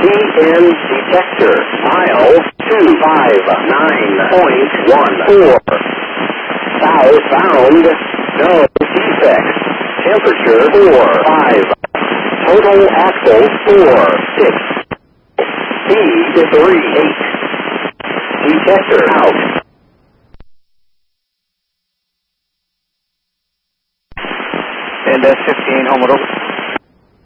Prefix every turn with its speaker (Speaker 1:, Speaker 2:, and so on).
Speaker 1: PN detector, miles 259.14. Southbound, no defects. Temperature 45. Total axle 46. Speed 38. Detector out.
Speaker 2: And that's 15, home over.